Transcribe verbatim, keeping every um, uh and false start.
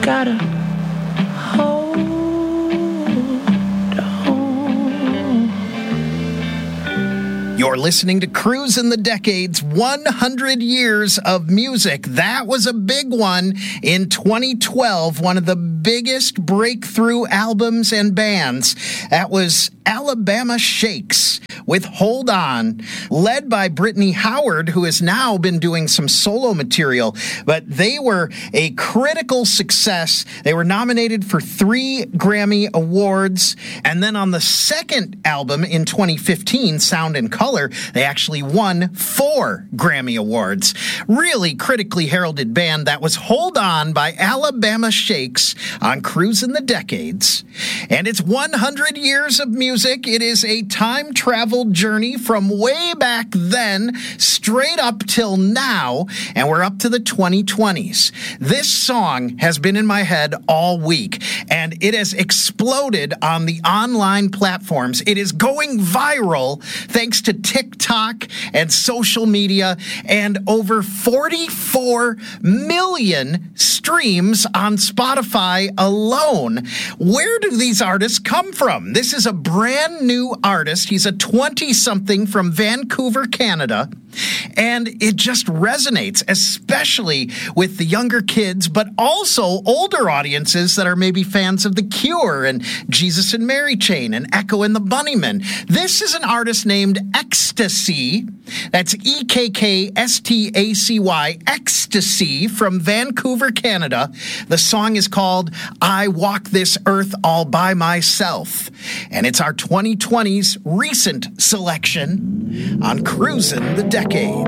gotta hold on. You're listening to Cruisin' the Decades, one hundred years of music. That was a big one in twenty twelve, one of the biggest breakthrough albums and bands. That was Alabama Shakes with Hold On, led by Brittany Howard, who has now been doing some solo material. But they were a critical success. They were nominated for three Grammy Awards. And then on the second album in twenty fifteen, Sound and Color, they actually won four Grammy Awards. Really critically heralded band. That was Hold On by Alabama Shakes on Cruisin' the Decades. And it's one hundred years of music. It is a time travel journey from way back then straight up till now, and we're up to the twenty twenties. This song has been in my head all week, and it has exploded on the online platforms. It is going viral thanks to TikTok and social media, and over forty-four million streams on Spotify alone. Where do these artists come from? This is a brand new artist. He's a twenty-something from Vancouver, Canada, and it just resonates, especially with the younger kids, but also older audiences that are maybe fans of The Cure and Jesus and Mary Chain and Echo and the Bunnymen. This is an artist named Ecstasy. That's E K K S T A C Y, Ecstasy, from Vancouver, Canada. The song is called I Walk This Earth All By Myself, and it's our twenty twenties recent selection on Cruisin' the Decades.